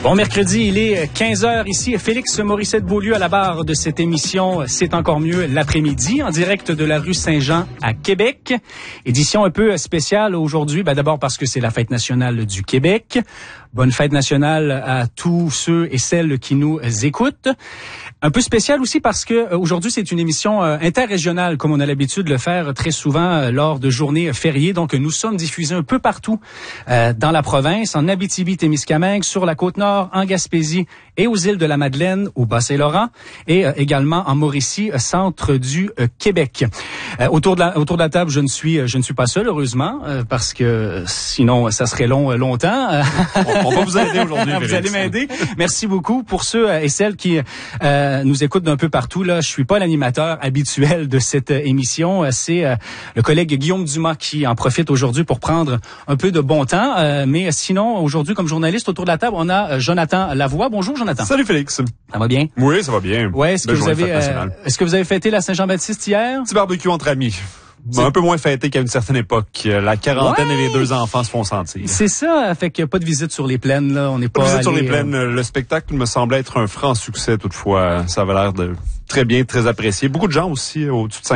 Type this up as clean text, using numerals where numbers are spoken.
Bon mercredi, il est 15h ici. Félix Morissette-Beaulieu à la barre de cette émission C'est encore mieux l'après-midi en direct de la rue Saint-Jean à Québec. Édition un peu spéciale aujourd'hui, d'abord parce que c'est la fête nationale du Québec. Bonne fête nationale à tous ceux et celles qui nous écoutent. Un peu spécial aussi parce que aujourd'hui c'est une émission interrégionale comme on a l'habitude de le faire très souvent lors de journées fériées. Donc nous sommes diffusés un peu partout dans la province, en Abitibi-Témiscamingue, sur la Côte-Nord, en Gaspésie et aux îles de la Madeleine, au Bas-Saint-Laurent et également en Mauricie, centre du Québec. Autour de la table, je ne suis pas seul heureusement parce que sinon ça serait longtemps. On va vous aider aujourd'hui. Vous allez m'aider. Merci beaucoup pour ceux et celles qui nous écoutent d'un peu partout. Là, je suis pas l'animateur habituel de cette émission. C'est le collègue Guillaume Dumas qui en profite aujourd'hui pour prendre un peu de bon temps. Mais sinon, aujourd'hui, comme journaliste autour de la table, on a Jonathan Lavoie. Bonjour, Jonathan. Salut, Félix. Ça va bien? Oui, ça va bien. Ouais, est-ce que vous avez fêté la Saint-Jean-Baptiste hier? Petit barbecue entre amis. Un peu moins fêté qu'à une certaine époque. La quarantaine et les deux enfants se font sentir. C'est ça, fait qu'il n'y a pas de visite sur les plaines, là. On n'est pas visite sur les plaines. Le spectacle me semblait être un franc succès, toutefois. Ça avait l'air de très bien, très apprécié. Beaucoup de gens aussi au-dessus de